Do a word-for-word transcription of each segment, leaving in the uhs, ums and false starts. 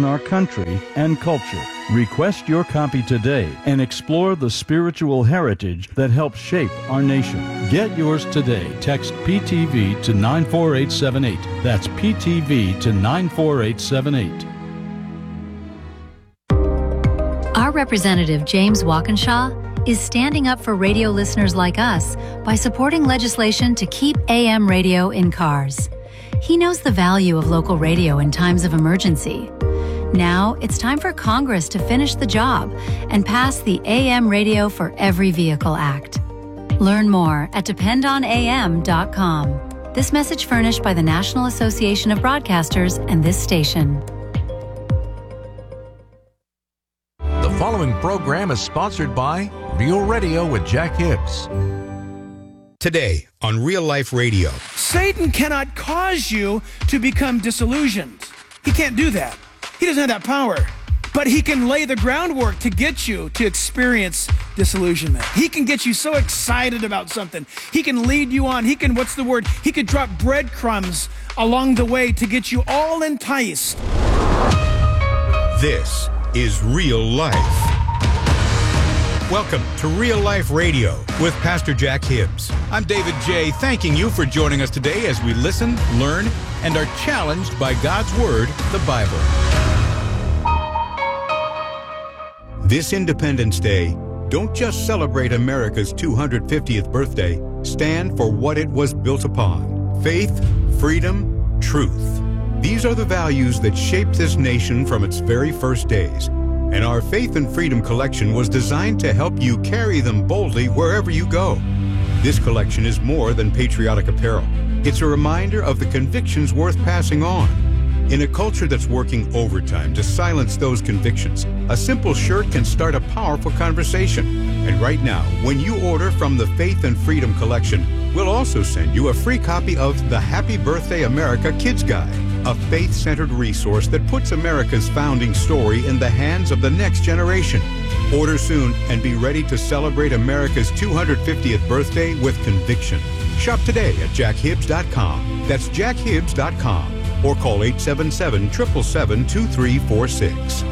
our country and culture. Request your copy today and explore the spiritual heritage that helps shape our nation. Get yours today. Text P T V to nine four eight seven eight. That's P T V to nine four eight seven eight. Our representative, James Walkinshaw, is standing up for radio listeners like us by supporting legislation to keep A M radio in cars. He knows the value of local radio in times of emergency. Now it's time for Congress to finish the job and pass the A M Radio for Every Vehicle Act. Learn more at depend on A M dot com. This message furnished by the National Association of Broadcasters and this station. The following program is sponsored by Real Radio with Jack Hibbs. Today on Real Life Radio. Satan cannot cause you to become disillusioned. He can't do that. He doesn't have that power. But he can lay the groundwork to get you to experience disillusionment. He can get you so excited about something. He can lead you on. He can, what's the word? He could drop breadcrumbs along the way to get you all enticed. This is Real Life. Welcome to Real Life Radio with Pastor Jack Hibbs. I'm David J., thanking you for joining us today as we listen, learn, and are challenged by God's Word, the Bible. This Independence Day, don't just celebrate America's two hundred fiftieth birthday. Stand for what it was built upon: faith, freedom, truth. These are the values that shaped this nation from its very first days. And our Faith and Freedom collection was designed to help you carry them boldly wherever you go. This collection is more than patriotic apparel. It's a reminder of the convictions worth passing on. In a culture that's working overtime to silence those convictions, a simple shirt can start a powerful conversation. And right now, when you order from the Faith and Freedom collection, we'll also send you a free copy of the Happy Birthday America Kids Guide, a faith-centered resource that puts America's founding story in the hands of the next generation. Order soon and be ready to celebrate America's two hundred fiftieth birthday with conviction. Shop today at jack hibbs dot com. That's jack hibbs dot com. Or call eight seven seven, seven seven seven, two three four six.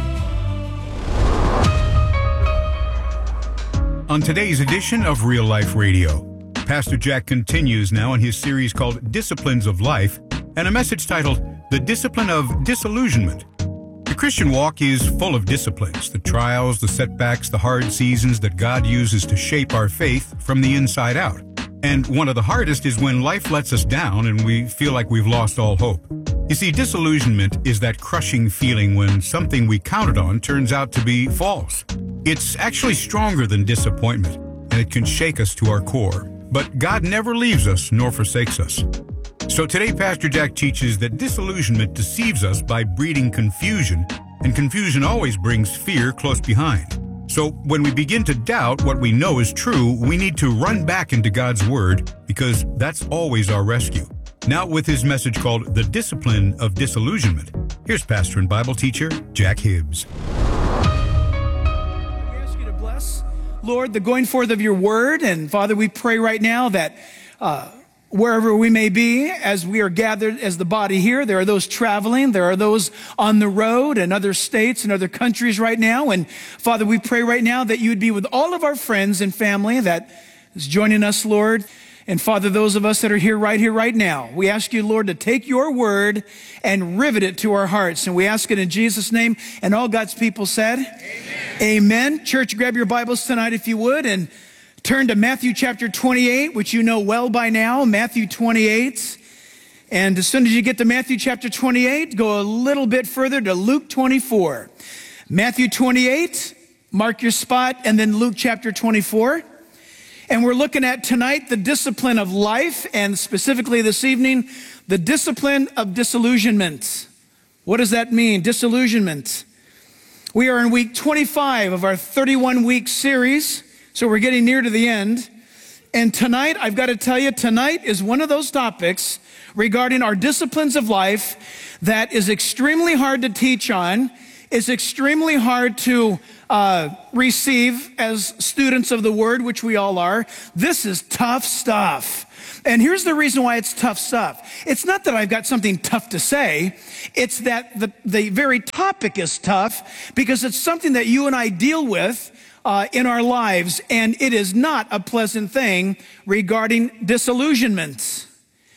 On today's edition of Real Life Radio, Pastor Jack continues now in his series called Disciplines of Life, and a message titled The Discipline of Disillusionment. The Christian walk is full of disciplines, the trials, the setbacks, the hard seasons that God uses to shape our faith from the inside out. And one of the hardest is when life lets us down and we feel like we've lost all hope. You see, disillusionment is that crushing feeling when something we counted on turns out to be false. It's actually stronger than disappointment, and it can shake us to our core. But God never leaves us nor forsakes us. So today, Pastor Jack teaches that disillusionment deceives us by breeding confusion, and confusion always brings fear close behind. So when we begin to doubt what we know is true, we need to run back into God's Word, because that's always our rescue. Now with his message called The Discipline of Disillusionment, here's pastor and Bible teacher Jack Hibbs. We ask you to bless, Lord, the going forth of your Word. And Father, we pray right now that uh, wherever we may be, as we are gathered as the body here, there are those traveling, there are those on the road in other states and other countries right now. And Father, we pray right now that you would be with all of our friends and family that is joining us, Lord. And Father, those of us that are here right here, right now, we ask you, Lord, to take your word and rivet it to our hearts. And we ask it in Jesus' name. And all God's people said, Amen. Amen. Church, grab your Bibles tonight if you would, and turn to Matthew chapter twenty-eight, which you know well by now, Matthew twenty-eight. And as soon as you get to Matthew chapter twenty-eight, go a little bit further to Luke twenty-four. Matthew twenty-eight, mark your spot, and then Luke chapter twenty-four. And we're looking at tonight the discipline of life, and specifically this evening, the discipline of disillusionment. What does that mean, disillusionment? We are in week twenty-five of our thirty-one week series. So we're getting near to the end. And tonight, I've got to tell you, tonight is one of those topics regarding our disciplines of life that is extremely hard to teach on. It's extremely hard to uh, receive as students of the Word, which we all are. This is tough stuff. And here's the reason why it's tough stuff. It's not that I've got something tough to say. It's that the, the very topic is tough because it's something that you and I deal with uh, in our lives, and it is not a pleasant thing regarding disillusionment.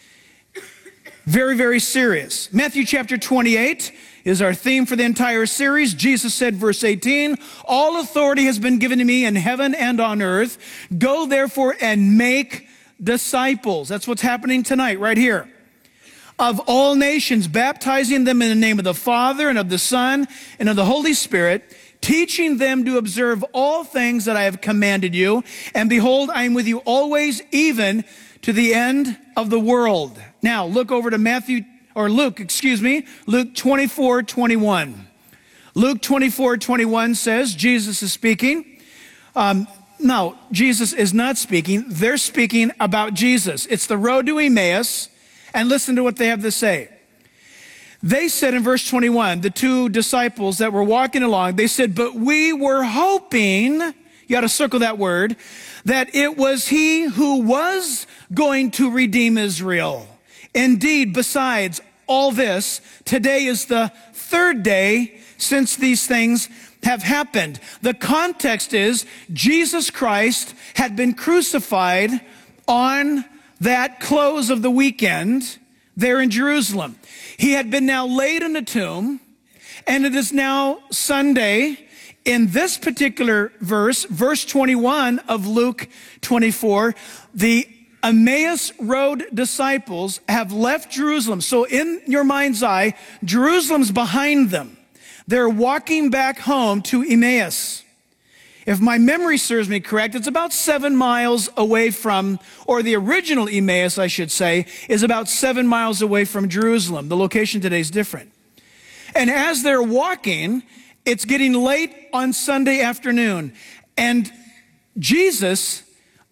Very, very serious. Matthew chapter twenty-eight is our theme for the entire series. Jesus said, verse eighteen, all authority has been given to me in heaven and on earth. Go therefore and make disciples. That's what's happening tonight right here. Of all nations, baptizing them in the name of the Father and of the Son and of the Holy Spirit, teaching them to observe all things that I have commanded you. And behold, I am with you always, even to the end of the world. Now, look over to Matthew, or Luke, excuse me, Luke twenty-four twenty-one. Luke twenty-four twenty-one says, Jesus is speaking. Um, no, Jesus is not speaking. They're speaking about Jesus. It's the road to Emmaus, and listen to what they have to say. They said in verse twenty-one, the two disciples that were walking along, they said, but we were hoping, you got to circle that word, that it was he who was going to redeem Israel. Indeed, besides all this, today is the third day since these things have happened. The context is Jesus Christ had been crucified on that close of the weekend there in Jerusalem. He had been now laid in a tomb, and it is now Sunday. In this particular verse, verse twenty-one of Luke twenty-four, the Emmaus Road disciples have left Jerusalem. So in your mind's eye, Jerusalem's behind them. They're walking back home to Emmaus. If my memory serves me correct, it's about seven miles away from, or the original Emmaus, I should say, is about seven miles away from Jerusalem. The location today is different. And as they're walking, it's getting late on Sunday afternoon, and Jesus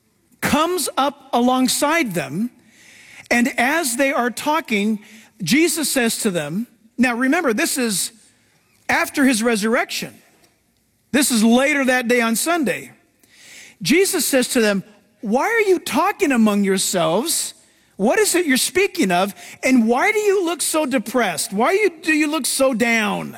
comes up alongside them, and as they are talking, Jesus says to them, now remember, this is after his resurrection. This is later that day on Sunday. Jesus says to them, why are you talking among yourselves? What is it you're speaking of? And why do you look so depressed? Why do you look so down?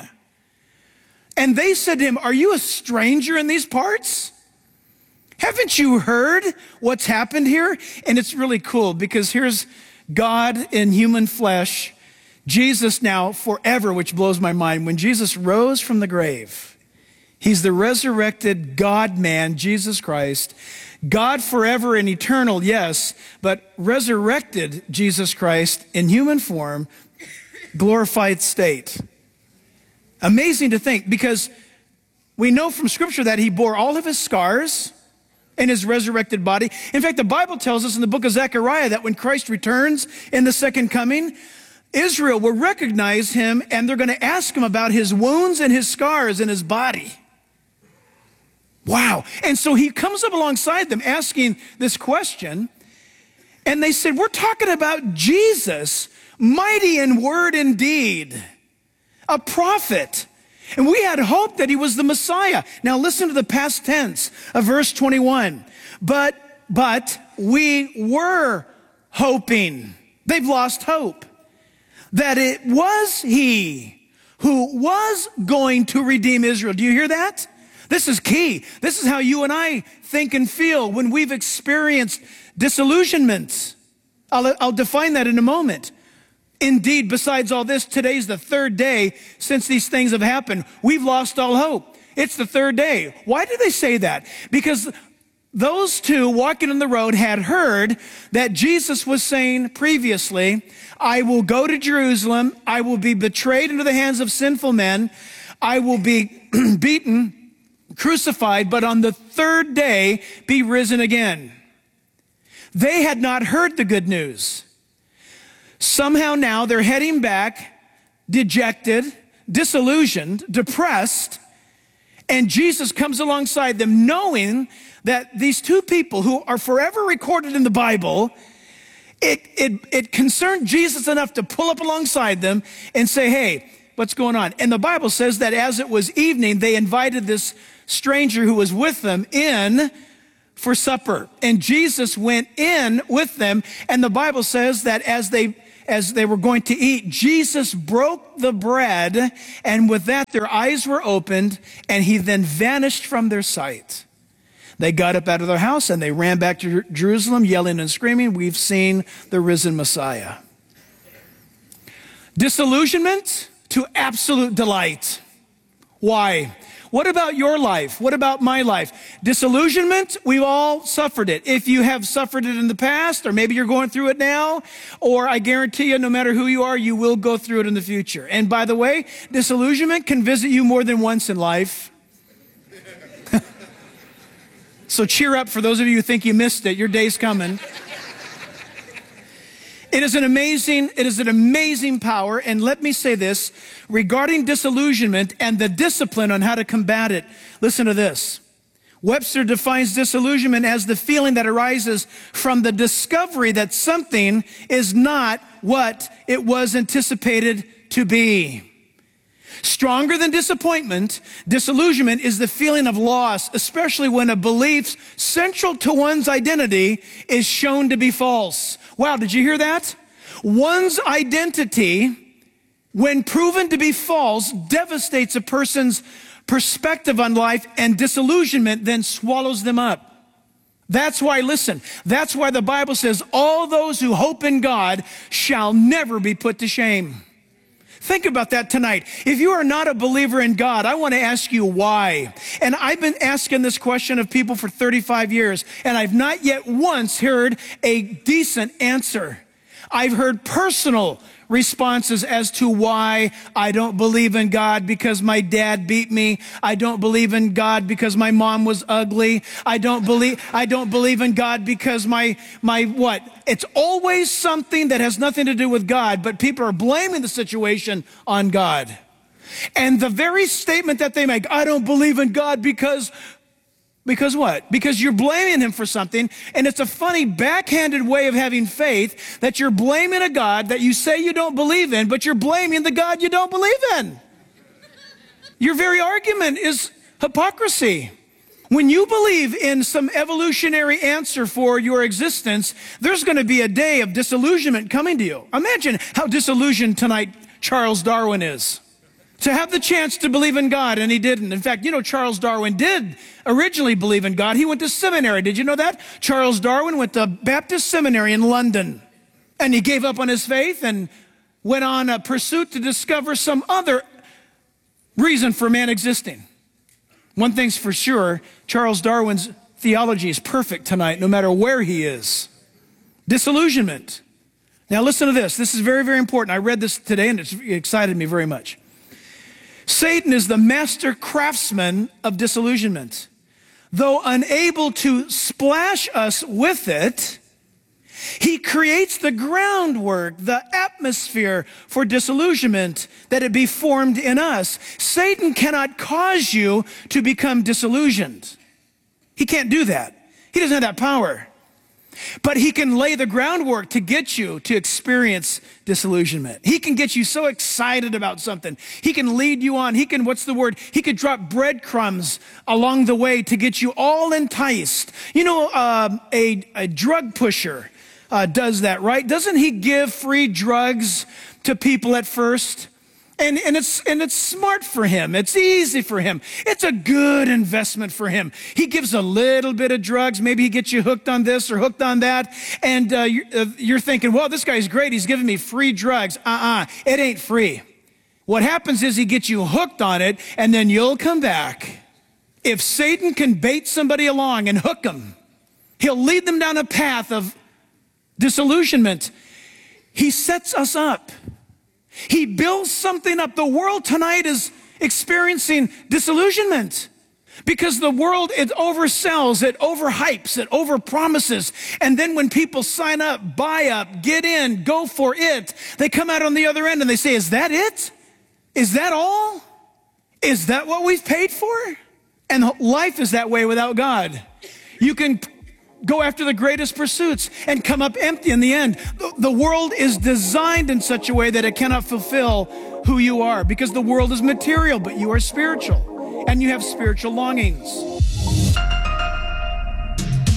And they said to him, are you a stranger in these parts? Haven't you heard what's happened here? And it's really cool because here's God in human flesh, Jesus now forever, which blows my mind. When Jesus rose from the grave, he's the resurrected God-man, Jesus Christ. God forever and eternal, yes, but resurrected Jesus Christ in human form, glorified state. Amazing to think, because we know from Scripture that he bore all of his scars in his resurrected body. In fact, the Bible tells us in the book of Zechariah that when Christ returns in the second coming, Israel will recognize him, and they're going to ask him about his wounds and his scars in his body. Wow. And so he comes up alongside them asking this question, and they said, we're talking about Jesus, mighty in word and deed, a prophet. And we had hoped that he was the Messiah. Now listen to the past tense of verse twenty-one. But, but we were hoping. They've lost hope. That it was he who was going to redeem Israel. Do you hear that? This is key. This is how you and I think and feel when we've experienced disillusionment. I'll, I'll define that in a moment. Indeed, besides all this, today's the third day since these things have happened. We've lost all hope. It's the third day. Why do they say that? Because those two walking on the road had heard that Jesus was saying previously, I will go to Jerusalem. I will be betrayed into the hands of sinful men. I will be beaten, crucified, but on the third day be risen again. They had not heard the good news. Somehow now they're heading back, dejected, disillusioned, depressed, and Jesus comes alongside them knowing that these two people who are forever recorded in the Bible, it, it, it concerned Jesus enough to pull up alongside them and say, hey, what's going on? And the Bible says that as it was evening, they invited this stranger who was with them in for supper. And Jesus went in with them. And the Bible says that as they as they were going to eat, Jesus broke the bread. And with that, their eyes were opened. And he then vanished from their sight. They got up out of their house and they ran back to Jerusalem, yelling and screaming, "We've seen the risen Messiah." Disillusionment to absolute delight. Why? What about your life? What about my life? Disillusionment, we've all suffered it. If you have suffered it in the past, or maybe you're going through it now, or I guarantee you, no matter who you are, you will go through it in the future. And by the way, disillusionment can visit you more than once in life. So cheer up for those of you who think you missed it. Your day's coming. It is an amazing, it is an amazing power. And let me say this regarding disillusionment and the discipline on how to combat it. Listen to this. Webster defines disillusionment as the feeling that arises from the discovery that something is not what it was anticipated to be. Stronger than disappointment, disillusionment is the feeling of loss, especially when a belief central to one's identity is shown to be false. Wow, did you hear that? One's identity, when proven to be false, devastates a person's perspective on life, and disillusionment then swallows them up. That's why, listen, that's why the Bible says, all those who hope in God shall never be put to shame. Think about that tonight. If you are not a believer in God, I want to ask you why. And I've been asking this question of people for thirty-five years, and I've not yet once heard a decent answer. I've heard personal responses as to why I don't believe in God because my dad beat me. I don't believe in God because my mom was ugly. I don't believe, I don't believe in God because my, my what? It's always something that has nothing to do with God, but people are blaming the situation on God. And the very statement that they make, I don't believe in God because Because what? Because you're blaming him for something, and it's a funny backhanded way of having faith that you're blaming a God that you say you don't believe in, but you're blaming the God you don't believe in. Your very argument is hypocrisy. When you believe in some evolutionary answer for your existence, there's going to be a day of disillusionment coming to you. Imagine how disillusioned tonight Charles Darwin is. To have the chance to believe in God, and he didn't. In fact, you know, Charles Darwin did originally believe in God. He went to seminary. Did you know that? Charles Darwin went to Baptist Seminary in London. And he gave up on his faith and went on a pursuit to discover some other reason for man existing. One thing's for sure, Charles Darwin's theology is perfect tonight, no matter where he is. Disillusionment. Now listen to this. This is very, very important. I read this today and it's excited me very much. Satan is the master craftsman of disillusionment. Though unable to splash us with it, he creates the groundwork, the atmosphere for disillusionment, that it be formed in us. Satan cannot cause you to become disillusioned. He can't do that. He doesn't have that power. But he can lay the groundwork to get you to experience disillusionment. He can get you so excited about something. He can lead you on. He can, what's the word? He could drop breadcrumbs along the way to get you all enticed. You know, uh, a, a drug pusher uh, does that, right? Doesn't he give free drugs to people at first? And, and, it's, and it's smart for him. It's easy for him. It's a good investment for him. He gives a little bit of drugs. Maybe he gets you hooked on this or hooked on that. And uh, you're, uh, you're thinking, well, this guy's great. He's giving me free drugs. Uh-uh. It ain't free. What happens is he gets you hooked on it, and then you'll come back. If Satan can bait somebody along and hook them, he'll lead them down a path of disillusionment. He sets us up. He builds something up. The world tonight is experiencing disillusionment because the world, it oversells, it overhypes, it overpromises. And then when people sign up, buy up, get in, go for it, they come out on the other end and they say, is that it? Is that all? Is that what we've paid for? And life is that way without God. You can go after the greatest pursuits and come up empty in the end. The, the world is designed in such a way that it cannot fulfill who you are, because the world is material, but you are spiritual and you have spiritual longings.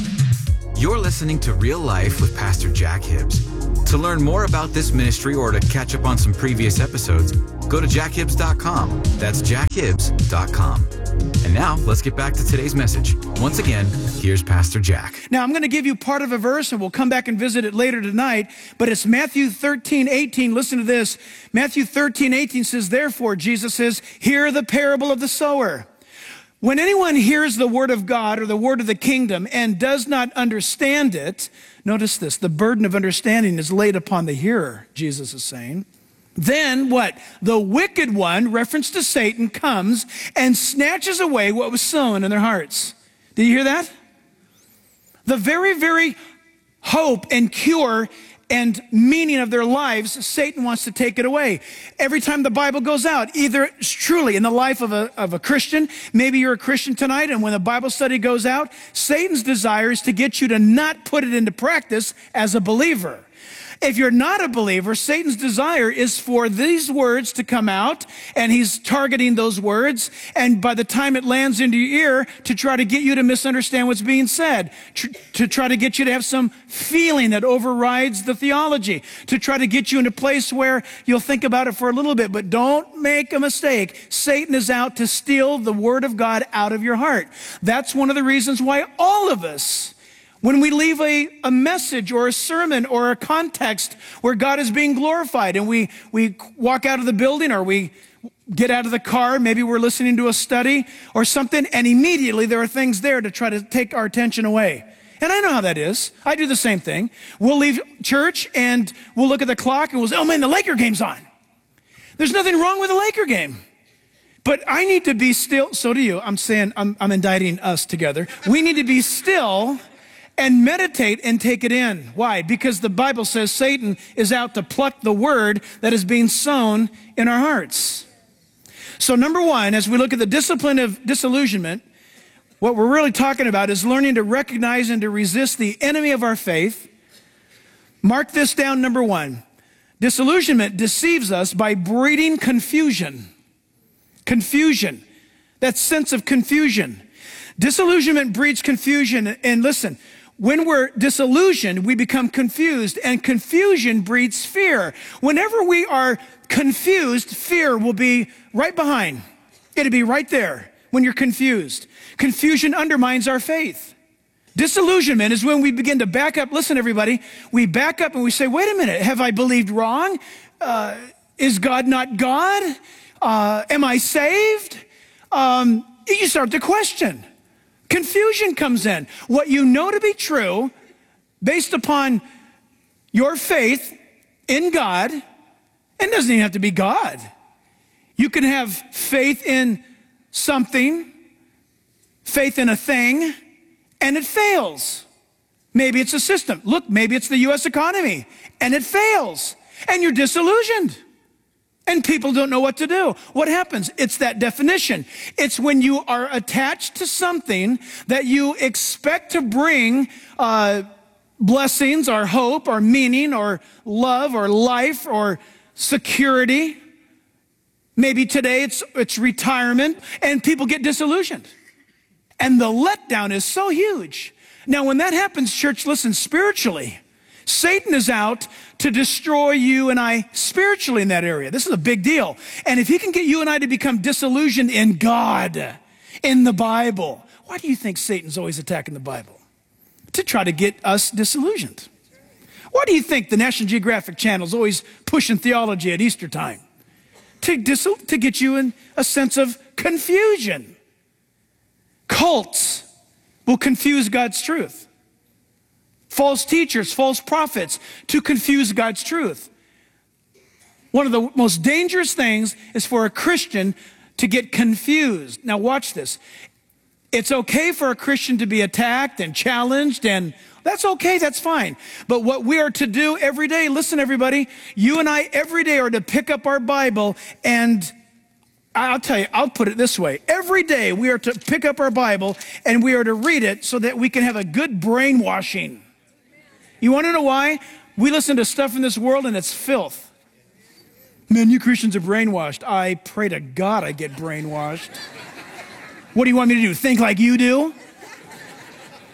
You're listening to Real Life with Pastor Jack Hibbs. To learn more about this ministry or to catch up on some previous episodes, go to jack hibbs dot com. That's jack hibbs dot com. And now, let's get back to today's message. Once again, here's Pastor Jack. Now, I'm going to give you part of a verse, and we'll come back and visit it later tonight, but it's Matthew thirteen eighteen. Listen to this. Matthew thirteen eighteen says, therefore, Jesus says, hear the parable of the sower. When anyone hears the word of God or the word of the kingdom and does not understand it, notice this, the burden of understanding is laid upon the hearer, Jesus is saying. Then what? The wicked one, reference to Satan, comes and snatches away what was sown in their hearts. Did you hear that? The very, very hope and cure and meaning of their lives, Satan wants to take it away. Every time the Bible goes out, either it's truly in the life of a, of a Christian, maybe you're a Christian tonight, and when the Bible study goes out, Satan's desire is to get you to not put it into practice as a believer. If you're not a believer, Satan's desire is for these words to come out, and he's targeting those words, and by the time it lands into your ear, to try to get you to misunderstand what's being said, tr- to try to get you to have some feeling that overrides the theology, to try to get you in a place where you'll think about it for a little bit, but don't make a mistake. Satan is out to steal the word of God out of your heart. That's one of the reasons why all of us, when we leave a, a message or a sermon or a context where God is being glorified, and we, we walk out of the building or we get out of the car, maybe we're listening to a study or something, and immediately there are things there to try to take our attention away. And I know how that is. I do the same thing. We'll leave church and we'll look at the clock and we'll say, oh man, the Laker game's on. There's nothing wrong with the Laker game. But I need to be still, so do you. I'm saying, I'm, I'm indicting us together. We need to be still and meditate and take it in. Why? Because the Bible says Satan is out to pluck the word that is being sown in our hearts. So number one, as we look at the discipline of disillusionment, what we're really talking about is learning to recognize and to resist the enemy of our faith. Mark this down, number one. Disillusionment deceives us by breeding confusion. Confusion. That sense of confusion. Disillusionment breeds confusion. And listen, when we're disillusioned, we become confused, and confusion breeds fear. Whenever we are confused, fear will be right behind. It'll be right there when you're confused. Confusion undermines our faith. Disillusionment is when we begin to back up. Listen, everybody, we back up and we say, wait a minute, have I believed wrong? Uh, is God not God? Uh, am I saved? Um, you start to question. Confusion comes in. What you know to be true, based upon your faith in God, it doesn't even have to be God. You can have faith in something, faith in a thing, and it fails. Maybe it's a system. Look, maybe it's the U S economy, and it fails, and you're disillusioned. And people don't know what to do. What happens? It's that definition. It's when you are attached to something that you expect to bring uh, blessings or hope or meaning or love or life or security. Maybe today it's, it's retirement, and people get disillusioned. And the letdown is so huge. Now, when that happens, church, listen, spiritually, Satan is out to destroy you and I spiritually in that area. This is a big deal. And if he can get you and I to become disillusioned in God, in the Bible, why do you think Satan's always attacking the Bible? To try to get us disillusioned. Why do you think the National Geographic Channel is always pushing theology at Easter time? To, dis- to get you in a sense of confusion. Cults will confuse God's truth. False teachers, false prophets, to confuse God's truth. One of the most dangerous things is for a Christian to get confused. Now watch this. It's okay for a Christian to be attacked and challenged, and that's okay, that's fine. But what we are to do every day, listen everybody, you and I every day are to pick up our Bible, and I'll tell you, I'll put it this way. Every day we are to pick up our Bible and we are to read it so that we can have a good brainwashing. You want to know why? We listen to stuff in this world and it's filth. Man, you Christians are brainwashed. I pray to God I get brainwashed. What do you want me to do? Think like you do?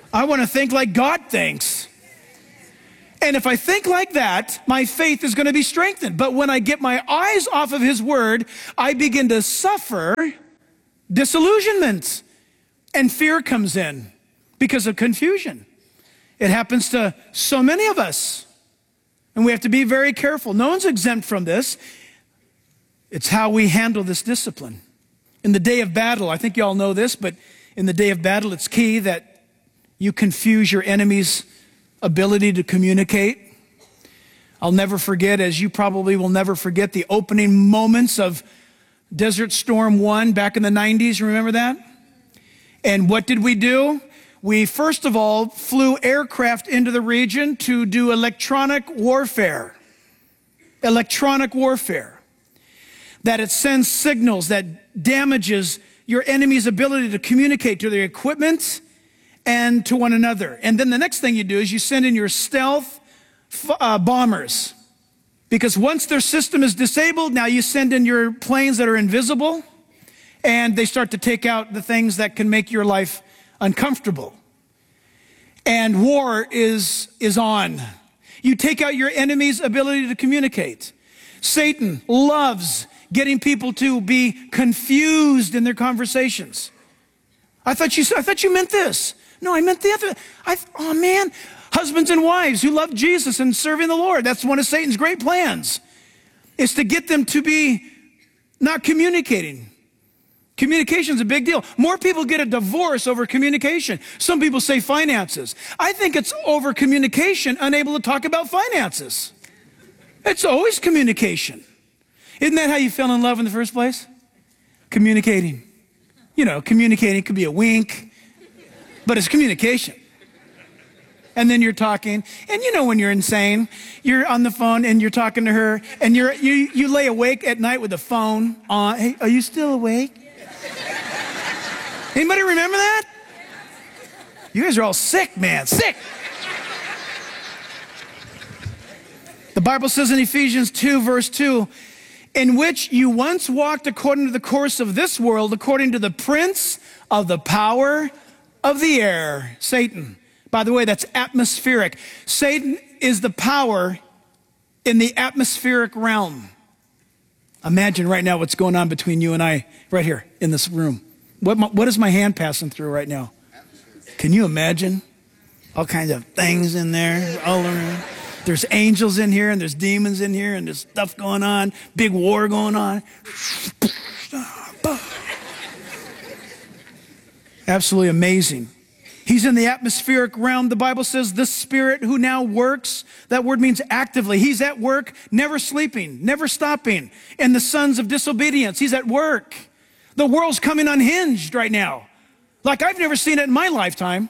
I want to think like God thinks. And if I think like that, my faith is going to be strengthened. But when I get my eyes off of his word, I begin to suffer disillusionment. And fear comes in because of confusion. It happens to so many of us. And we have to be very careful. No one's exempt from this. It's how we handle this discipline. In the day of battle, I think you all know this, but in the day of battle, it's key that you confuse your enemy's ability to communicate. I'll never forget, as you probably will never forget, the opening moments of Desert Storm one back in the nineties. Remember that? And what did we do? We first of all flew aircraft into the region to do electronic warfare. Electronic warfare. That it sends signals that damages your enemy's ability to communicate to their equipment and to one another. And then the next thing you do is you send in your stealth uh, bombers. Because once their system is disabled, now you send in your planes that are invisible, and they start to take out the things that can make your life uncomfortable. And war is, is on. You take out your enemy's ability to communicate. Satan loves getting people to be confused in their conversations. I thought you, I thought you meant this. No, I meant the other. I, oh man, husbands and wives who love Jesus and serving the Lord. That's one of Satan's great plans, is to get them to be not communicating. Communication is a big deal. More people get a divorce over communication. Some people say finances. I think it's over communication, unable to talk about finances. It's always communication. Isn't that how you fell in love in the first place? Communicating. You know, communicating could be a wink, but it's communication. And then you're talking, and you know when you're insane, you're on the phone and you're talking to her, and you're, you you lay awake at night with the phone on. Hey, are you still awake? Anybody remember that? You guys are all sick, man, sick. The Bible says in Ephesians two, verse two, in which you once walked according to the course of this world, according to the prince of the power of the air, Satan. By the way, that's atmospheric. Satan is the power in the atmospheric realm. Imagine right now what's going on between you and I right here in this room. What, what is my hand passing through right now? Can you imagine? All kinds of things in there, all around. There's angels in here, and there's demons in here, and there's stuff going on, big war going on. Absolutely amazing. He's in the atmospheric realm. The Bible says the Spirit who now works, that word means actively. He's at work, never sleeping, never stopping. And the sons of disobedience, he's at work. The world's coming unhinged right now, like I've never seen it in my lifetime.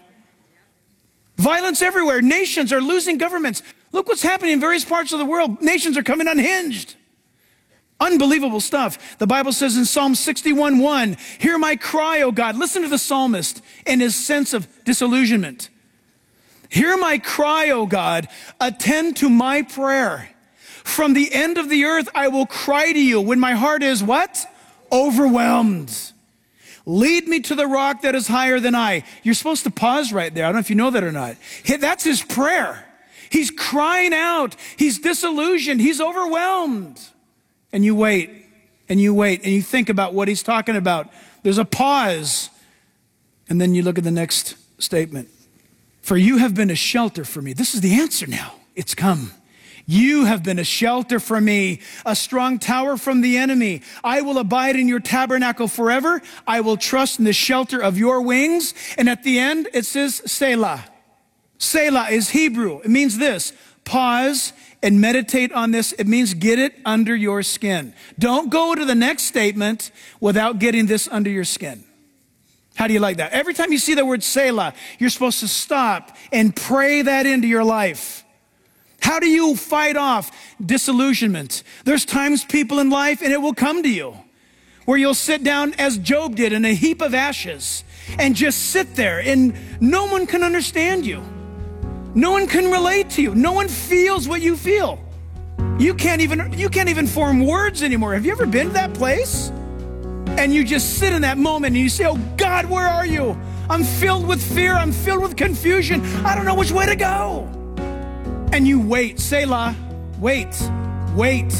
Violence everywhere. Nations are losing governments. Look what's happening in various parts of the world. Nations are coming unhinged. Unbelievable stuff. The Bible says in Psalm sixty-one one, hear my cry, O God. Listen to the psalmist and his sense of disillusionment. Hear my cry, O God. Attend to my prayer. From the end of the earth, I will cry to you when my heart is what? Overwhelmed. Lead me to the rock that is higher than I. You're supposed to pause right there. I don't know if you know that or not. That's his prayer. He's crying out. He's disillusioned. He's overwhelmed. And you wait, and you wait, and you think about what he's talking about. There's a pause. And then you look at the next statement. For you have been a shelter for me. This is the answer now. It's come. You have been a shelter for me, a strong tower from the enemy. I will abide in your tabernacle forever. I will trust in the shelter of your wings. And at the end, it says Selah. Selah is Hebrew. It means this: pause and meditate on this. It means get it under your skin. Don't go to the next statement without getting this under your skin. How do you like that? Every time you see the word Selah, you're supposed to stop and pray that into your life. How do you fight off disillusionment? There's times, people in life, and it will come to you, where you'll sit down as Job did in a heap of ashes and just sit there, and no one can understand you. No one can relate to you. No one feels what you feel. You can't even, you can't even form words anymore. Have you ever been to that place? And you just sit in that moment and you say, oh God, where are you? I'm filled with fear. I'm filled with confusion. I don't know which way to go. And you wait, Selah, wait, wait.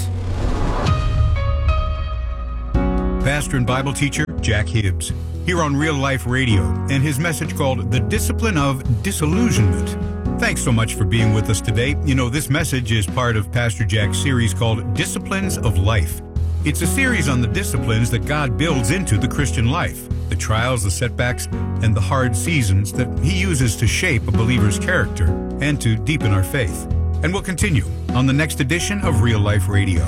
Pastor and Bible teacher Jack Hibbs, here on Real Life Radio, and his message called The Discipline of Disillusionment. Thanks so much for being with us today. You know, this message is part of Pastor Jack's series called Disciplines of Life. It's a series on the disciplines that God builds into the Christian life, the trials, the setbacks, and the hard seasons that he uses to shape a believer's character and to deepen our faith. And we'll continue on the next edition of Real Life Radio.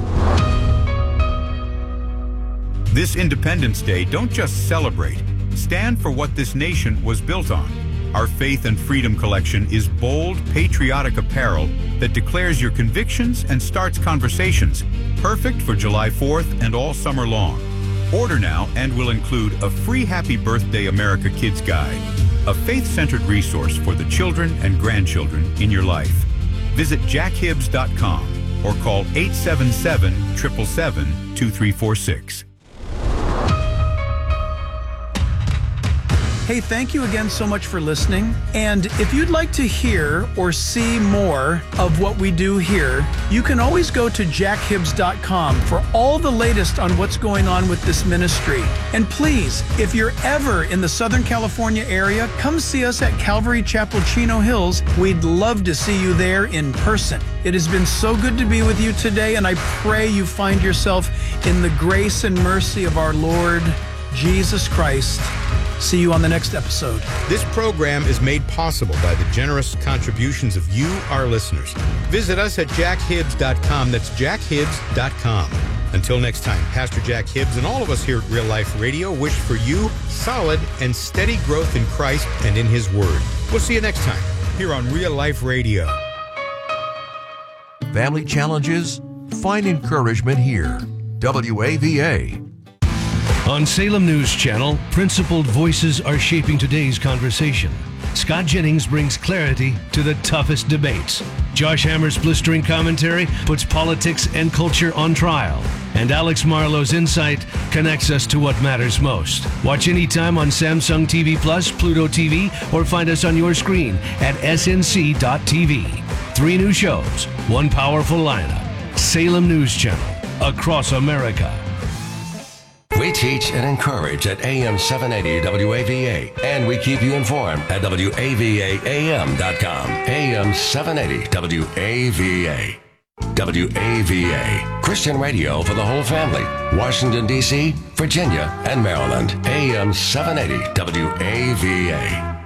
This Independence Day, don't just celebrate. Stand for what this nation was built on. Our Faith and Freedom collection is bold, patriotic apparel that declares your convictions and starts conversations, perfect for July fourth and all summer long. Order now and will include a free Happy Birthday America Kids Guide, a faith-centered resource for the children and grandchildren in your life. Visit jack hibbs dot com or call eight seven seven, seven seven seven, two three four six. Hey, thank you again so much for listening. And if you'd like to hear or see more of what we do here, you can always go to jack hibbs dot com for all the latest on what's going on with this ministry. And please, if you're ever in the Southern California area, come see us at Calvary Chapel, Chino Hills. We'd love to see you there in person. It has been so good to be with you today, and I pray you find yourself in the grace and mercy of our Lord Jesus Christ. See you on the next episode. This program is made possible by the generous contributions of you, our listeners. Visit us at jack hibbs dot com. That's jack hibbs dot com. Until next time, Pastor Jack Hibbs and all of us here at Real Life Radio wish for you solid and steady growth in Christ and in His Word. We'll see you next time here on Real Life Radio. Family challenges? Find encouragement here. W A V A. On Salem News Channel, principled voices are shaping today's conversation. Scott Jennings brings clarity to the toughest debates. Josh Hammer's blistering commentary puts politics and culture on trial. And Alex Marlowe's insight connects us to what matters most. Watch anytime on Samsung T V Plus, Pluto T V, or find us on your screen at S N C dot T V. Three new shows, one powerful lineup. Salem News Channel, across America. We teach and encourage at A M seven eighty W A V A, and we keep you informed at W A V A A M dot com. A M seven eighty W A V A. W A V A, Christian radio for the whole family. Washington, D C, Virginia, and Maryland. A M seven eighty W A V A.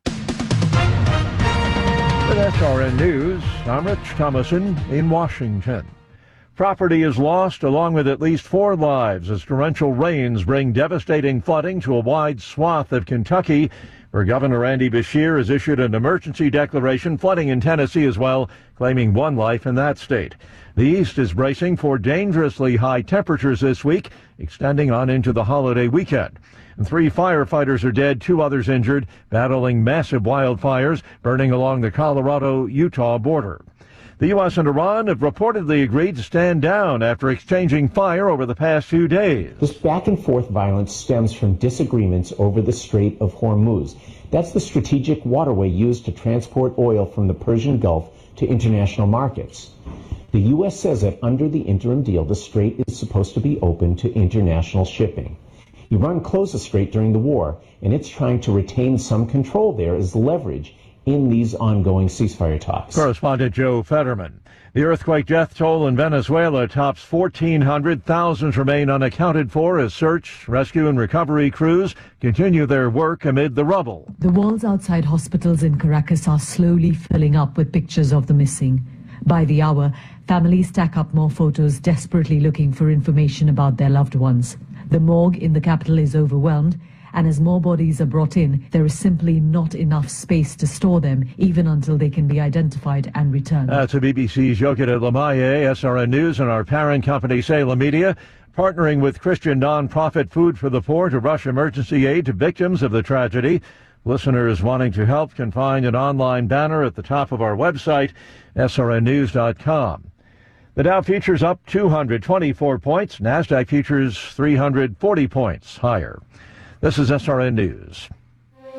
With S R N News, I'm Rich Thomason in Washington. Property is lost along with at least four lives as torrential rains bring devastating flooding to a wide swath of Kentucky, where Governor Andy Beshear has issued an emergency declaration flooding in Tennessee as well, claiming one life in that state. The East is bracing for dangerously high temperatures this week, extending on into the holiday weekend. And three firefighters are dead, two others injured, battling massive wildfires burning along the Colorado-Utah border. The U S and Iran have reportedly agreed to stand down after exchanging fire over the past few days. This back-and-forth violence stems from disagreements over the Strait of Hormuz. That's the strategic waterway used to transport oil from the Persian Gulf to international markets. The U S says that under the interim deal, the strait is supposed to be open to international shipping. Iran closed the strait during the war, and it's trying to retain some control there as leverage in these ongoing ceasefire talks. Correspondent Joe Fetterman. The earthquake death toll in Venezuela tops fourteen hundred. Thousands remain unaccounted for as search, rescue, and recovery crews continue their work amid the rubble. The walls outside hospitals in Caracas are slowly filling up with pictures of the missing. By the hour, families stack up more photos, desperately looking for information about their loved ones. The morgue in the capital is overwhelmed, and as more bodies are brought in, there is simply not enough space to store them, even until they can be identified and returned. That's a B B C's Yogita Lamaye, S R N News, and our parent company, Salem Media, partnering with Christian nonprofit Food for the Poor to rush emergency aid to victims of the tragedy. Listeners wanting to help can find an online banner at the top of our website, S R N news dot com. The Dow futures up two hundred twenty-four points. NASDAQ futures three hundred forty points higher. This is S R N News.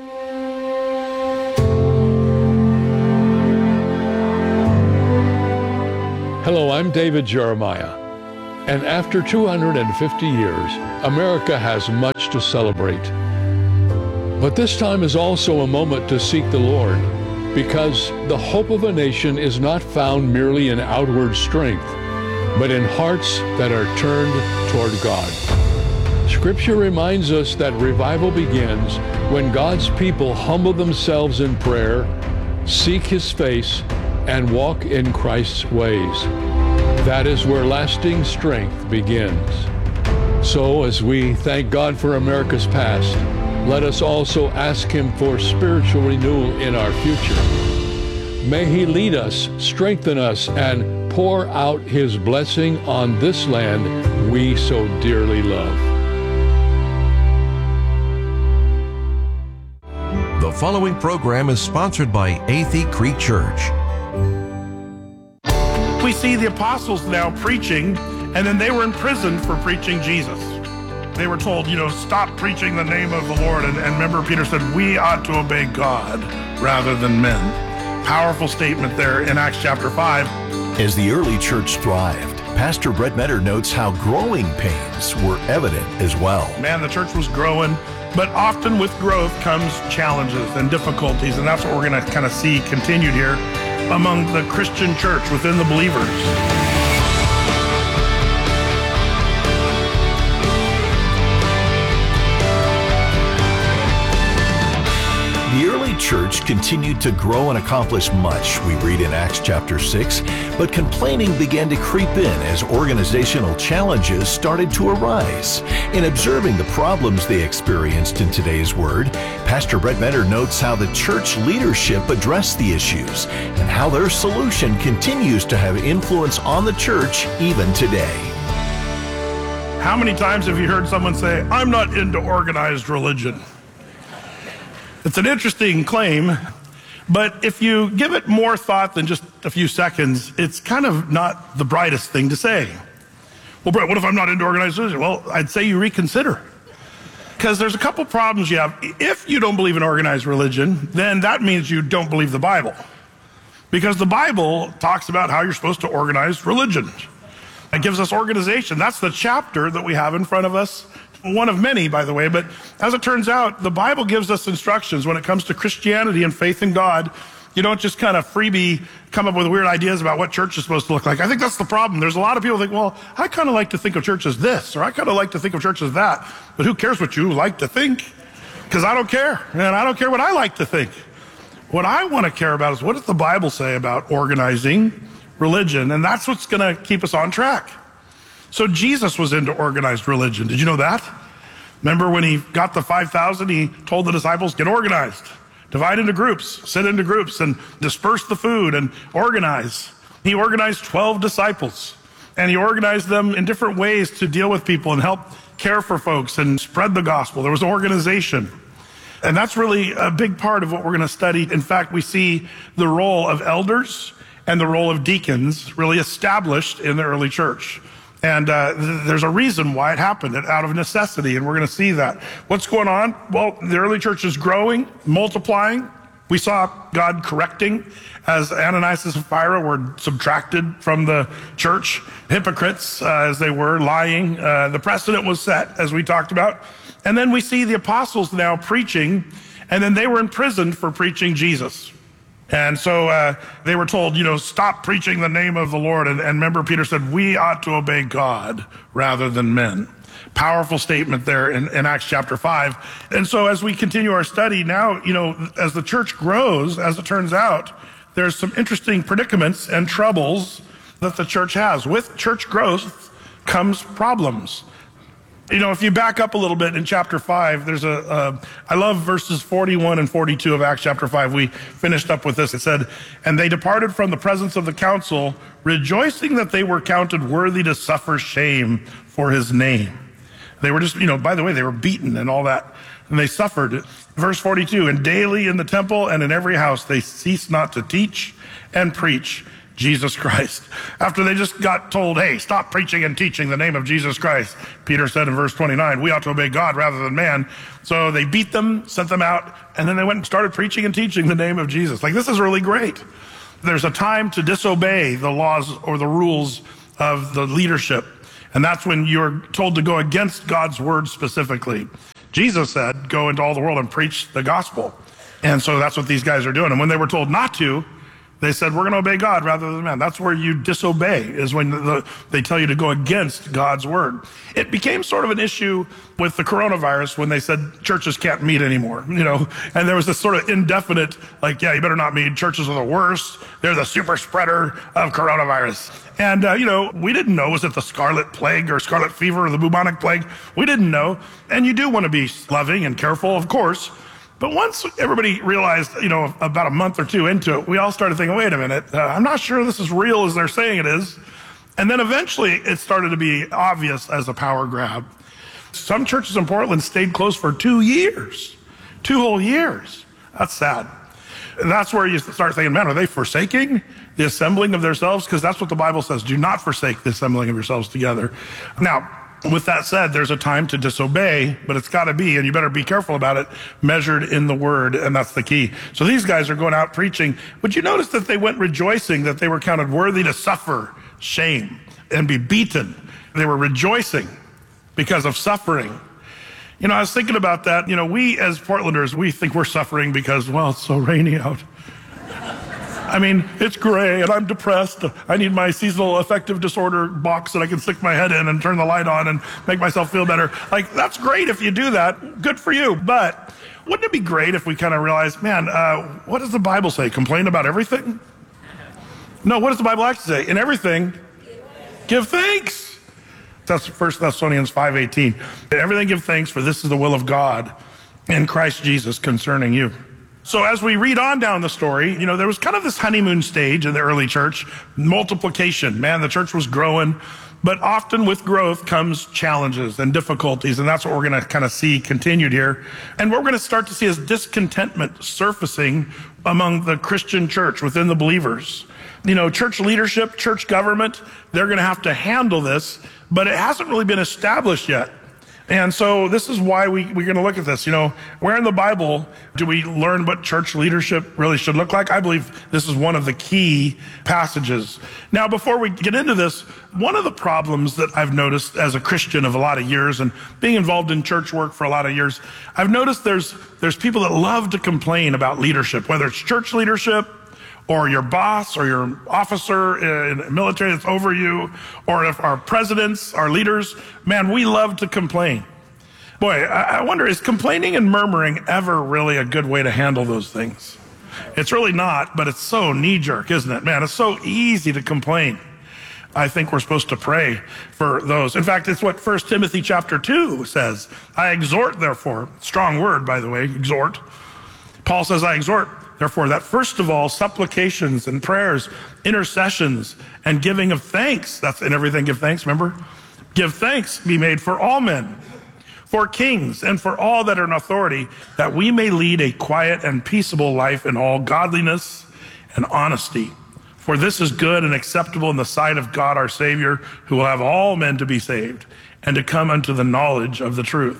Hello, I'm David Jeremiah. And after two hundred fifty years, America has much to celebrate. But this time is also a moment to seek the Lord, because the hope of a nation is not found merely in outward strength, but in hearts that are turned toward God. Scripture reminds us that revival begins when God's people humble themselves in prayer, seek His face, and walk in Christ's ways. That is where lasting strength begins. So, as we thank God for America's past, let us also ask Him for spiritual renewal in our future. May He lead us, strengthen us, and pour out His blessing on this land we so dearly love. The following program is sponsored by Athey Creek Church. We see the apostles now preaching, and then they were in prison for preaching Jesus. They were told, you know, stop preaching the name of the Lord. And, and remember, Peter said, we ought to obey God rather than men. Powerful statement there in Acts chapter five. As the early church thrived, Pastor Brett Metter notes how growing pains were evident as well. Man, the church was growing, but often with growth comes challenges and difficulties, and that's what we're going to kind of see continued here among the Christian church within the believers. The early church continued to grow and accomplish much, we read in Acts chapter six, but complaining began to creep in as organizational challenges started to arise. In observing the problems they experienced in today's word, Pastor Brett Metter notes how the church leadership addressed the issues and how their solution continues to have influence on the church even today. How many times have you heard someone say, I'm not into organized religion? It's an interesting claim, but if you give it more thought than just a few seconds, it's kind of not the brightest thing to say. Well, Brett, what if I'm not into organized religion? Well, I'd say you reconsider. Because there's a couple problems you have. If you don't believe in organized religion, then that means you don't believe the Bible. Because the Bible talks about how you're supposed to organize religion. It gives us organization. That's the chapter that we have in front of us. One of many, by the way, but as it turns out, the Bible gives us instructions when it comes to Christianity and faith in God. You don't just kind of freebie come up with weird ideas about what church is supposed to look like. I think that's the problem. There's a lot of people think, well, I kind of like to think of church as this, or I kind of like to think of church as that. But who cares what you like to think? Because I don't care, and I don't care what I like to think. What I want to care about is what does the Bible say about organizing religion, and that's what's going to keep us on track. So Jesus was into organized religion. Did you know that? Remember when he got the five thousand, he told the disciples, get organized, divide into groups, sit into groups, and disperse the food and organize. He organized twelve disciples, and he organized them in different ways to deal with people and help care for folks and spread the gospel. There was organization. And that's really a big part of what we're going to study. In fact, we see the role of elders and the role of deacons really established in the early church. And uh, th- there's a reason why it happened, out of necessity, and we're going to see that. What's going on? Well, the early church is growing, multiplying. We saw God correcting as Ananias and Sapphira were subtracted from the church, hypocrites uh, as they were, lying. Uh, the precedent was set, as we talked about. And then we see the apostles now preaching, and then they were imprisoned for preaching Jesus. And so uh, they were told, you know, stop preaching the name of the Lord. And, and remember, Peter said, we ought to obey God rather than men. Powerful statement there in, in Acts chapter five. And so as we continue our study now, you know, as the church grows, as it turns out, there's some interesting predicaments and troubles that the church has. With church growth comes problems. You know, if you back up a little bit in chapter five, there's a, uh, I love verses forty-one and forty-two of Acts chapter five. We finished up with this. It said, and they departed from the presence of the council, rejoicing that they were counted worthy to suffer shame for his name. They were just, you know, by the way, they were beaten and all that, and they suffered. Verse forty-two, and daily in the temple and in every house, they ceased not to teach and preach Jesus Christ. After they just got told, hey, stop preaching and teaching the name of Jesus Christ, Peter said in verse twenty-nine, we ought to obey God rather than man. So they beat them, sent them out, and then they went and started preaching and teaching the name of Jesus. Like, this is really great. There's a time to disobey the laws or the rules of the leadership. And that's when you're told to go against God's word specifically. Jesus said, go into all the world and preach the gospel. And so that's what these guys are doing. And when they were told not to, they said, we're going to obey God rather than man. That's where you disobey, is when the, they tell you to go against God's word. It became sort of an issue with the coronavirus when they said churches can't meet anymore, you know, and there was this sort of indefinite, like, yeah, you better not meet. Churches are the worst. They're the super spreader of coronavirus. And, uh, you know, we didn't know, was it the scarlet plague or scarlet fever or the bubonic plague? We didn't know. And you do want to be loving and careful, of course. But once everybody realized, you know, about a month or two into it, we all started thinking, wait a minute, uh, I'm not sure this is real as they're saying it is. And then eventually it started to be obvious as a power grab. Some churches in Portland stayed closed for two years, two whole years. That's sad. And that's where you start thinking, man, are they forsaking the assembling of themselves? Because that's what the Bible says. Do not forsake the assembling of yourselves together. Now, with that said, there's a time to disobey, but it's got to be, and you better be careful about it, measured in the word, and that's the key. So these guys are going out preaching. But you notice that they went rejoicing, that they were counted worthy to suffer shame and be beaten. They were rejoicing because of suffering. You know, I was thinking about that. You know, we as Portlanders, we think we're suffering because, well, it's so rainy out. I mean, it's gray and I'm depressed. I need my seasonal affective disorder box that I can stick my head in and turn the light on and make myself feel better. Like, that's great if you do that. Good for you. But wouldn't it be great if we kind of realized, man, uh, what does the Bible say? Complain about everything? No, what does the Bible actually say? In everything, give thanks. That's First Thessalonians five eighteen. In everything give thanks, for this is the will of God in Christ Jesus concerning you. So as we read on down the story, you know, there was kind of this honeymoon stage in the early church, multiplication. Man, the church was growing, but often with growth comes challenges and difficulties, and that's what we're going to kind of see continued here. And what we're going to start to see is discontentment surfacing among the Christian church, within the believers. You know, church leadership, church government, they're going to have to handle this, but it hasn't really been established yet. And so this is why we, we're going to look at this. You know, where in the Bible do we learn what church leadership really should look like? I believe this is one of the key passages. Now, before we get into this, one of the problems that I've noticed as a Christian of a lot of years and being involved in church work for a lot of years, I've noticed there's, there's people that love to complain about leadership, whether it's church leadership, or your boss or your officer in the military that's over you, or if our presidents, our leaders, man, we love to complain. Boy, I wonder, is complaining and murmuring ever really a good way to handle those things? It's really not, but it's so knee-jerk, isn't it? Man, it's so easy to complain. I think we're supposed to pray for those. In fact, it's what First Timothy chapter two says. I exhort, therefore, strong word, by the way, exhort. Paul says, I exhort, therefore, that first of all, supplications and prayers, intercessions, and giving of thanks, that's in everything give thanks, remember? Give thanks be made for all men, for kings, and for all that are in authority, that we may lead a quiet and peaceable life in all godliness and honesty. For this is good and acceptable in the sight of God our Savior, who will have all men to be saved, and to come unto the knowledge of the truth.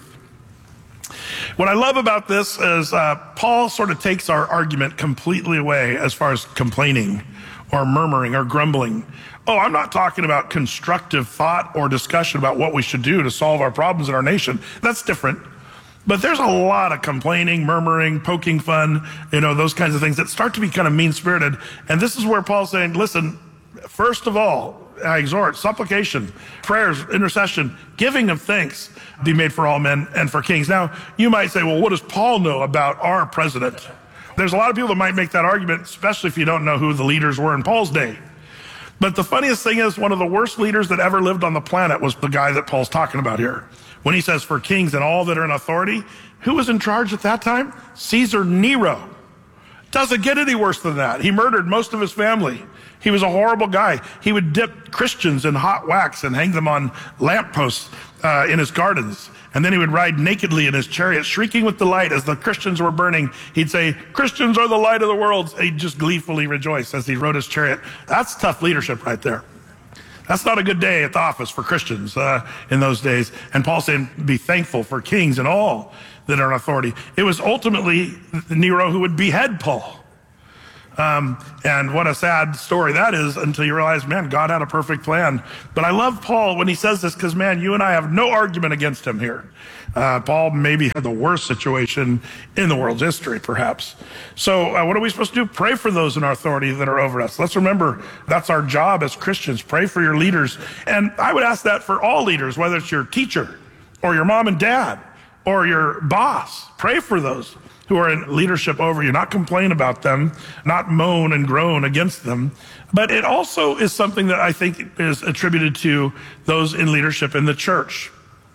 What I love about this is uh, Paul sort of takes our argument completely away as far as complaining or murmuring or grumbling. Oh, I'm not talking about constructive thought or discussion about what we should do to solve our problems in our nation. That's different. But there's a lot of complaining, murmuring, poking fun, you know, those kinds of things that start to be kind of mean-spirited. And this is where Paul's saying, listen, first of all, I exhort, supplication, prayers, intercession, giving of thanks be made for all men and for kings. Now, you might say, well, what does Paul know about our president? There's a lot of people that might make that argument, especially if you don't know who the leaders were in Paul's day. But the funniest thing is, one of the worst leaders that ever lived on the planet was the guy that Paul's talking about here. When he says for kings and all that are in authority, who was in charge at that time? Caesar Nero. Doesn't get any worse than that. He murdered most of his family. He was a horrible guy. He would dip Christians in hot wax and hang them on lampposts uh, in his gardens. And then he would ride nakedly in his chariot, shrieking with delight as the Christians were burning. He'd say, Christians are the light of the world. And he'd just gleefully rejoice as he rode his chariot. That's tough leadership right there. That's not a good day at the office for Christians uh, in those days. And Paul saying, be thankful for kings and all that are in authority. It was ultimately Nero who would behead Paul. Um, and what a sad story that is until you realize, man, God had a perfect plan. But I love Paul when he says this because, man, you and I have no argument against him here. Uh, Paul maybe had the worst situation in the world's history, perhaps. So uh, what are we supposed to do? Pray for those in our authority that are over us. Let's remember that's our job as Christians. Pray for your leaders. And I would ask that for all leaders, whether it's your teacher or your mom and dad or your boss. Pray for those who are in leadership over you, not complain about them, not moan and groan against them. But it also is something that I think is attributed to those in leadership in the church.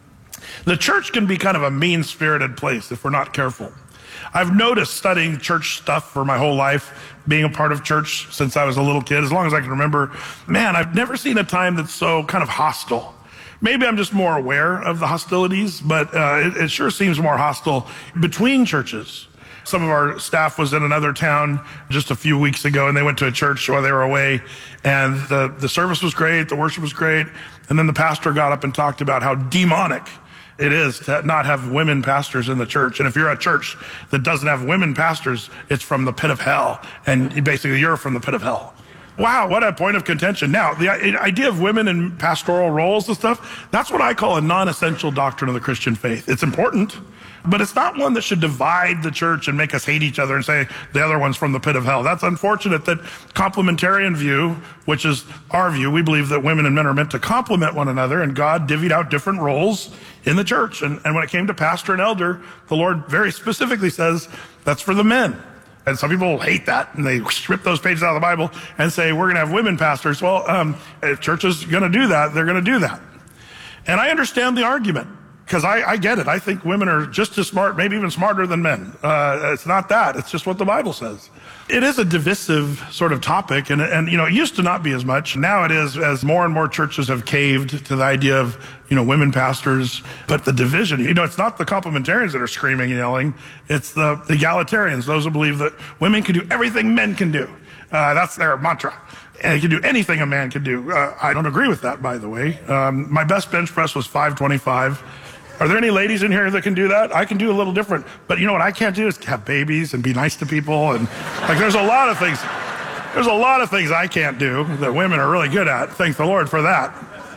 The church can be kind of a mean-spirited place if we're not careful. I've noticed studying church stuff for my whole life, being a part of church since I was a little kid, as long as I can remember, man, I've never seen a time that's so kind of hostile. Maybe I'm just more aware of the hostilities, but uh, it, it sure seems more hostile between churches. Some of our staff was in another town just a few weeks ago, and they went to a church while they were away, and the, the service was great, the worship was great, and then the pastor got up and talked about how demonic it is to not have women pastors in the church. And if you're a church that doesn't have women pastors, it's from the pit of hell, and basically you're from the pit of hell. Wow, what a point of contention. Now, the idea of women in pastoral roles and stuff, that's what I call a non-essential doctrine of the Christian faith. It's important, but it's not one that should divide the church and make us hate each other and say the other one's from the pit of hell. That's unfortunate that complementarian view, which is our view, we believe that women and men are meant to complement one another, and God divvied out different roles in the church. And, and when it came to pastor and elder, the Lord very specifically says that's for the men. And some people hate that, and they strip those pages out of the Bible and say, we're going to have women pastors. Well, um, if church is going to do that, they're going to do that. And I understand the argument, because I, I get it. I think women are just as smart, maybe even smarter than men. Uh, it's not that. It's just what the Bible says. It is a divisive sort of topic, and, and, you know, it used to not be as much. Now it is, as more and more churches have caved to the idea of, you know, women pastors. But the division, you know, it's not the complementarians that are screaming and yelling. It's the, the egalitarians, those who believe that women can do everything men can do. Uh, that's their mantra. And you can do anything a man can do. Uh, I don't agree with that, by the way. Um, my best bench press was five twenty-five. Are there any ladies in here that can do that? I can do a little different. But you know what I can't do is have babies and be nice to people. And like, there's a lot of things. There's a lot of things I can't do that women are really good at. Thank the Lord for that.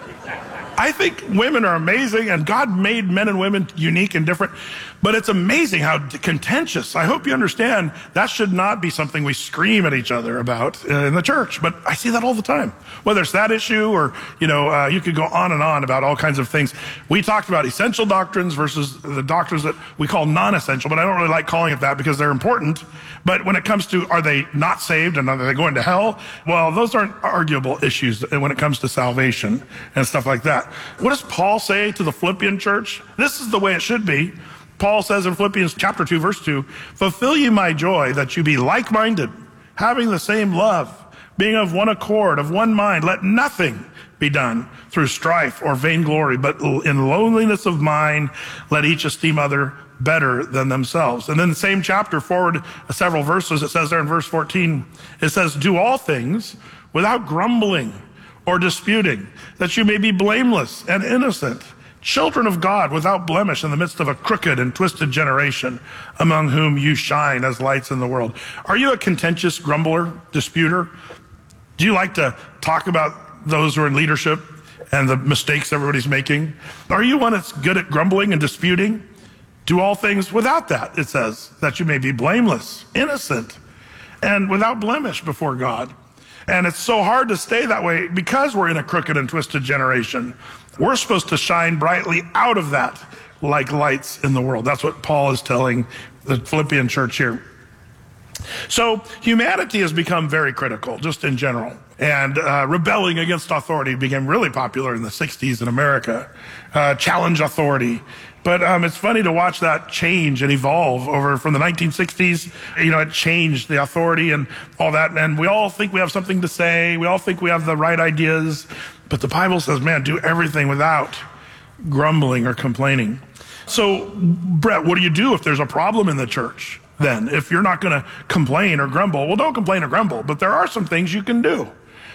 I think women are amazing, and God made men and women unique and different. But it's amazing how contentious. I hope you understand that should not be something we scream at each other about in the church. But I see that all the time. Whether it's that issue or, you know, uh, you could go on and on about all kinds of things. We talked about essential doctrines versus the doctrines that we call non-essential, but I don't really like calling it that because they're important. But when it comes to, are they not saved and are they going to hell? Well, those aren't arguable issues when it comes to salvation and stuff like that. What does Paul say to the Philippian church? This is the way it should be. Paul says in Philippians chapter two, verse two, fulfill ye my joy that you be like-minded, having the same love, being of one accord, of one mind. Let nothing be done through strife or vainglory, but in lowliness of mind, let each esteem other better than themselves. And then the same chapter, forward several verses, it says there in verse fourteen, it says, do all things without grumbling or disputing, that you may be blameless and innocent, children of God without blemish in the midst of a crooked and twisted generation, among whom you shine as lights in the world. Are you a contentious grumbler, disputer? Do you like to talk about those who are in leadership and the mistakes everybody's making? Are you one that's good at grumbling and disputing? Do all things without that, it says, that you may be blameless, innocent, and without blemish before God. And it's so hard to stay that way because we're in a crooked and twisted generation. We're supposed to shine brightly out of that like lights in the world. That's what Paul is telling the Philippian church here. So humanity has become very critical, just in general. And uh, rebelling against authority became really popular in the sixties in America. Uh, challenge authority. But um, it's funny to watch that change and evolve over from the nineteen sixties. You know, it changed the authority and all that. And we all think we have something to say. We all think we have the right ideas. But the Bible says, man, do everything without grumbling or complaining. So, Brett, what do you do if there's a problem in the church? Then, if you're not going to complain or grumble, well, don't complain or grumble. But there are some things you can do.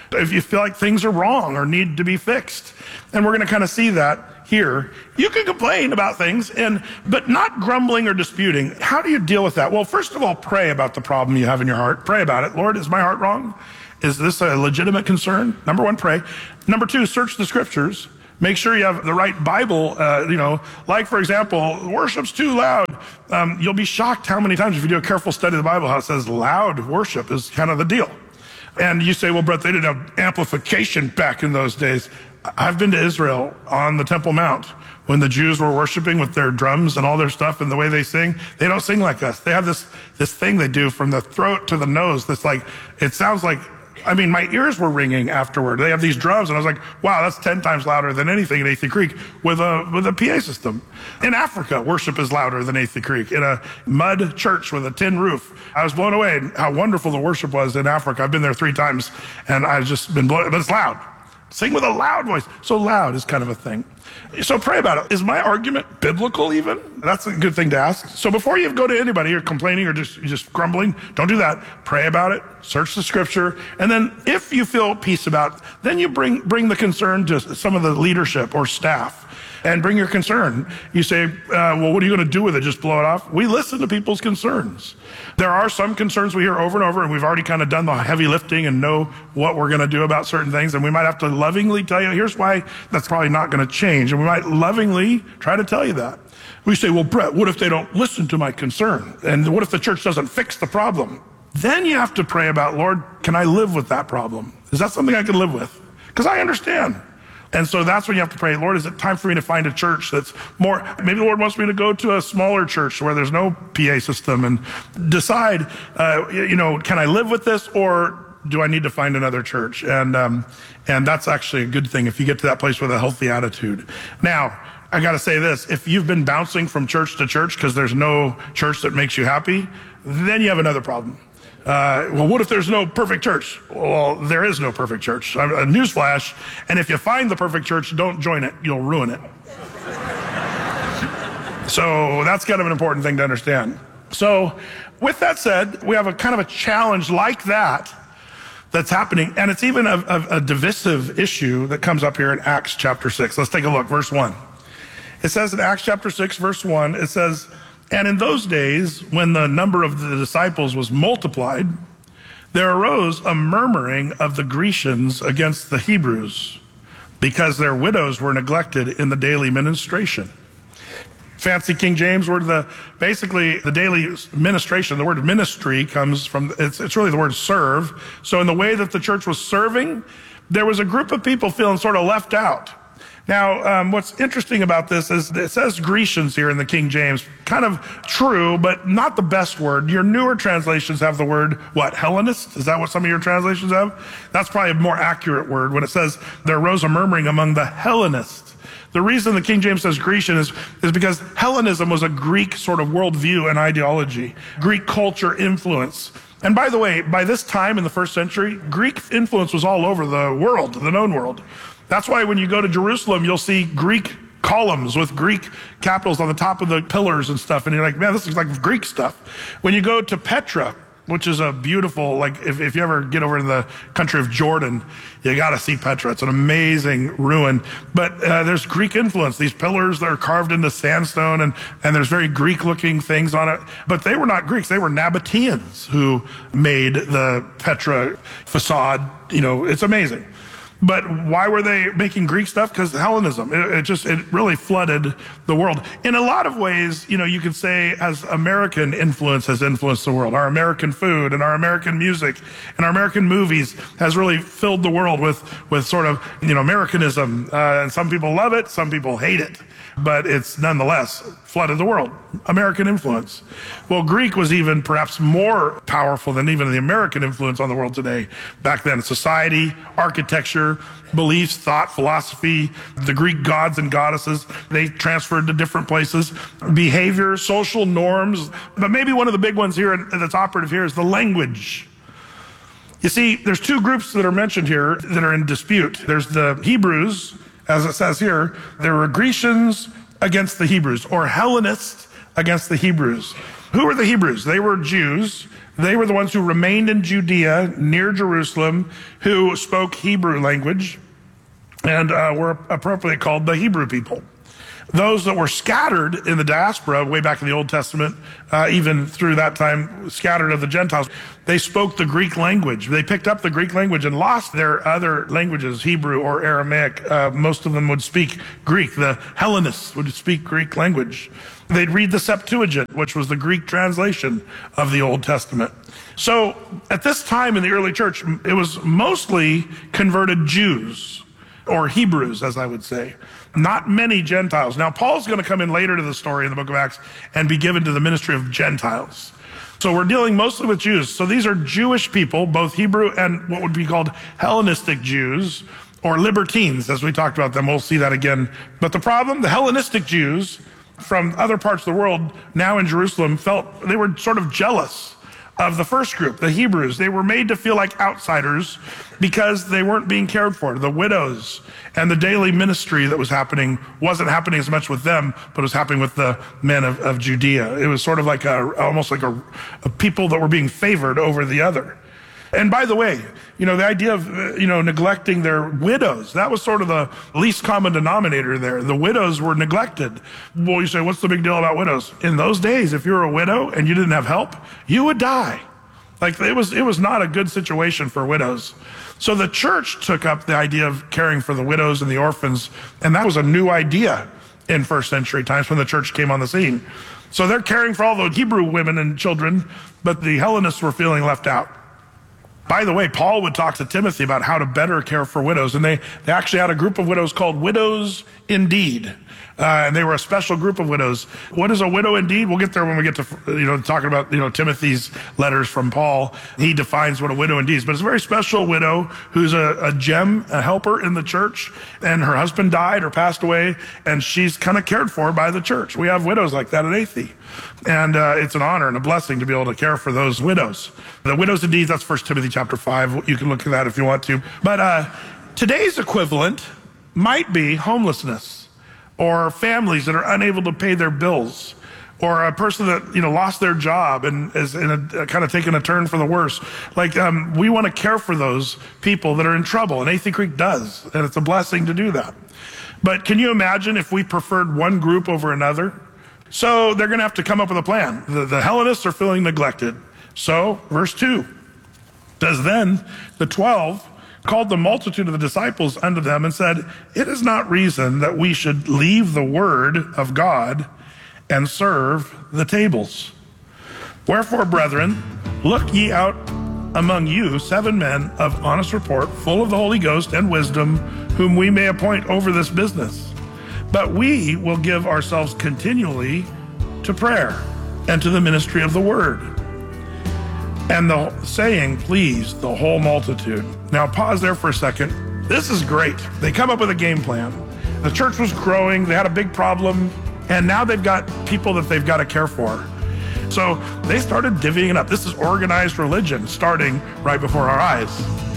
if you feel like things are wrong or need to be fixed. And we're going to kind of see that here. You can complain about things, and but not grumbling or disputing. How do you deal with that? Well, first of all, pray about the problem you have in your heart. Pray about it. Lord, is my heart wrong? Is this a legitimate concern? Number one, pray. Number two, search the scriptures. Make sure you have the right Bible, uh, you know, like, for example, worship's too loud. Um, you'll be shocked how many times, if you do a careful study of the Bible, how it says loud worship is kind of the deal. And you say, well, Brett, they didn't have amplification back in those days. I've been to Israel on the Temple Mount when the Jews were worshiping with their drums and all their stuff and the way they sing. They don't sing like us. They have this, this thing they do from the throat to the nose that's like, it sounds like, I mean, my ears were ringing afterward. They have these drums, and I was like, wow, that's ten times louder than anything in Athey Creek with a with a P A system. In Africa, worship is louder than Athey Creek. In a mud church with a tin roof, I was blown away how wonderful the worship was in Africa. I've been there three times, and I've just been blown, but it's loud. Sing with a loud voice. So loud is kind of a thing. So pray about it. Is my argument biblical even? That's a good thing to ask. So before you go to anybody, you're complaining or just, you're just grumbling, don't do that. Pray about it, search the scripture, and then if you feel peace about it, then you bring, bring the concern to some of the leadership or staff. And bring your concern. You say, uh, well, what are you going to do with it? Just blow it off? We listen to people's concerns. There are some concerns we hear over and over, and we've already kind of done the heavy lifting and know what we're going to do about certain things. And we might have to lovingly tell you, here's why that's probably not going to change. And we might lovingly try to tell you that. We say, well, Brett, what if they don't listen to my concern? And what if the church doesn't fix the problem? Then you have to pray about, Lord, can I live with that problem? Is that something I can live with? Because I understand. And so that's when you have to pray, Lord, is it time for me to find a church that's more, maybe the Lord wants me to go to a smaller church where there's no P A system, and decide, uh, you know, can I live with this, or do I need to find another church? And, um, and that's actually a good thing if you get to that place with a healthy attitude. Now, I got to say this, if you've been bouncing from church to church because there's no church that makes you happy, then you have another problem. Uh, well, what if there's no perfect church? Well, there is no perfect church. A newsflash, and if you find the perfect church, don't join it. You'll ruin it. So that's kind of an important thing to understand. So with that said, we have a kind of a challenge like that that's happening, and it's even a, a, a divisive issue that comes up here in Acts chapter six. Let's take a look, verse one. It says in Acts chapter six, verse one, it says, and in those days, when the number of the disciples was multiplied, there arose a murmuring of the Grecians against the Hebrews, because their widows were neglected in the daily ministration. Fancy King James word, the basically the daily ministration, the word ministry comes from, it's, it's really the word serve. So in the way that the church was serving, there was a group of people feeling sort of left out. Now, um, what's interesting about this is it says Grecians here in the King James. Kind of true, but not the best word. Your newer translations have the word, what, Hellenist? Is that what some of your translations have? That's probably a more accurate word when it says there arose a murmuring among the Hellenists. The reason the King James says Grecian is, is because Hellenism was a Greek sort of worldview and ideology, Greek culture influence. And by the way, by this time in the first century, Greek influence was all over the world, the known world. That's why when you go to Jerusalem, you'll see Greek columns with Greek capitals on the top of the pillars and stuff. And you're like, man, this is like Greek stuff. When you go to Petra, which is a beautiful, like if, if you ever get over to the country of Jordan, you got to see Petra. It's an amazing ruin. But uh, there's Greek influence. These pillars that are carved into sandstone, and, and there's very Greek looking things on it. But they were not Greeks. They were Nabateans who made the Petra facade. You know, it's amazing. But why were they making Greek stuff? Because Hellenism, it, it just, it really flooded the world. In a lot of ways, you know, you could say as American influence has influenced the world, our American food and our American music and our American movies has really filled the world with, with sort of, you know, Americanism. Uh, and some people love it, some people hate it, but it's nonetheless flooded the world. American influence. Well, Greek was even perhaps more powerful than even the American influence on the world today. Back then, society, architecture, beliefs, thought, philosophy, the Greek gods and goddesses, they transferred to different places. Behavior, social norms. But maybe one of the big ones here that's operative here is the language. You see, there's two groups that are mentioned here that are in dispute. There's the Hebrews, as it says here. There were Grecians against the Hebrews, or Hellenists against the Hebrews. Who were the Hebrews? They were Jews They were the ones who remained in Judea near Jerusalem, who spoke Hebrew language and uh, were appropriately called the Hebrew people. Those that were scattered in the diaspora way back in the Old Testament, uh, even through that time, scattered of the Gentiles, they spoke the Greek language. They picked up the Greek language and lost their other languages, Hebrew or Aramaic. Uh, most of them would speak Greek. The Hellenists would speak Greek language. They'd read the Septuagint, which was the Greek translation of the Old Testament. So at this time in the early church, it was mostly converted Jews, or Hebrews, as I would say. Not many Gentiles. Now, Paul's going to come in later to the story in the book of Acts and be given to the ministry of Gentiles. So we're dealing mostly with Jews. So these are Jewish people, both Hebrew and what would be called Hellenistic Jews, or libertines, as we talked about them. We'll see that again. But the problem, the Hellenistic Jews from other parts of the world, now in Jerusalem, felt they were sort of jealous of the first group, the Hebrews. They were made to feel like outsiders because they weren't being cared for. The widows and the daily ministry that was happening wasn't happening as much with them, but it was happening with the men of, of Judea. It was sort of like a, almost like a, a people that were being favored over the other. And by the way, you know, the idea of, you know, neglecting their widows, that was sort of the least common denominator there. The widows were neglected. Well, you say, what's the big deal about widows? In those days, if you were a widow and you didn't have help, you would die. Like it was, it was not a good situation for widows. So the church took up the idea of caring for the widows and the orphans, and that was a new idea in first century times when the church came on the scene. So they're caring for all the Hebrew women and children, but the Hellenists were feeling left out. By the way, Paul would talk to Timothy about how to better care for widows, and they, they actually had a group of widows called Widows Indeed. Uh, and they were a special group of widows. What is a widow indeed? We'll get there when we get to, you know, talking about, you know, Timothy's letters from Paul. He defines what a widow indeed is, but it's a very special widow who's a, a gem, a helper in the church, and her husband died or passed away, and she's kind of cared for by the church. We have widows like that at Athey. And uh, it's an honor and a blessing to be able to care for those widows. The widows indeed, that's First Timothy chapter five. You can look at that if you want to. But uh, today's equivalent might be homelessness, or families that are unable to pay their bills, or a person that, you know, lost their job and is in a, kind of taking a turn for the worse. Like, um, we want to care for those people that are in trouble, and Athey Creek does, and it's a blessing to do that. But can you imagine if we preferred one group over another? So they're going to have to come up with a plan. The, the Hellenists are feeling neglected. So, verse two says, then the twelve called the multitude of the disciples unto them and said, it is not reason that we should leave the word of God and serve the tables. Wherefore, brethren, look ye out among you seven men of honest report, full of the Holy Ghost and wisdom, whom we may appoint over this business. But we will give ourselves continually to prayer and to the ministry of the word. And the saying pleased the whole multitude. Now pause there for a second. This is great. They come up with a game plan. The church was growing. They had a big problem. And now they've got people that they've got to care for. So they started divvying it up. This is organized religion starting right before our eyes.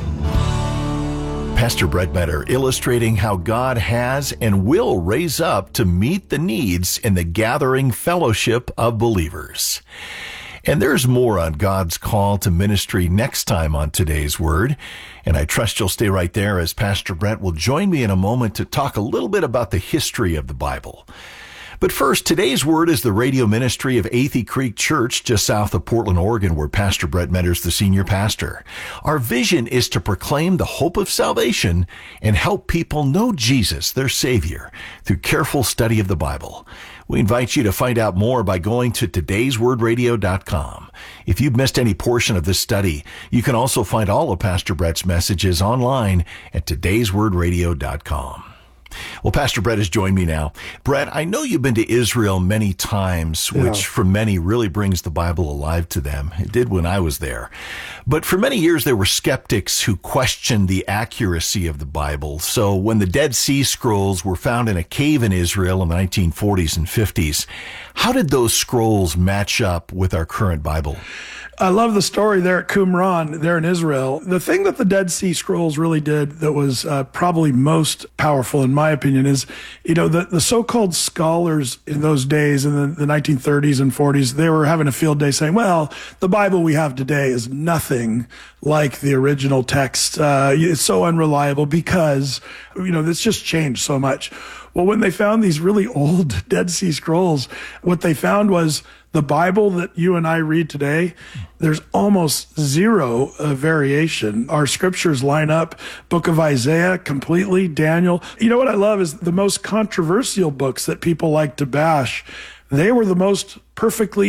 Pastor Brett Metter illustrating how God has and will raise up to meet the needs in the gathering fellowship of believers. And there's more on God's call to ministry next time on Today's Word. And I trust you'll stay right there as Pastor Brett will join me in a moment to talk a little bit about the history of the Bible. But first, today's word is the radio ministry of Athey Creek Church just south of Portland, Oregon, where Pastor Brett Metter's the senior pastor. Our vision is to proclaim the hope of salvation and help people know Jesus, their Savior, through careful study of the Bible. We invite you to find out more by going to todays word radio dot com. If you've missed any portion of this study, you can also find all of Pastor Brett's messages online at todays word radio dot com. Well, Pastor Brett has joined me now. Brett, I know you've been to Israel many times, yeah. which for many really brings the Bible alive to them. It did when I was there. But for many years, there were skeptics who questioned the accuracy of the Bible. So when the Dead Sea Scrolls were found in a cave in Israel in the nineteen forties and fifties, how did those scrolls match up with our current Bible? I love the story there at Qumran, there in Israel. The thing that the Dead Sea Scrolls really did that was uh, probably most powerful, in my opinion, is, you know, the, the so-called scholars in those days, in the, the nineteen thirties and forties, they were having a field day saying, well, the Bible we have today is nothing like the original text. Uh, it's so unreliable because, you know, it's just changed so much. Well, when they found these really old Dead Sea Scrolls, what they found was the Bible that you and I read today, there's almost zero uh, variation. Our scriptures line up. Book of Isaiah, completely. Daniel. You know what I love is the most controversial books that people like to bash. They were the most perfectly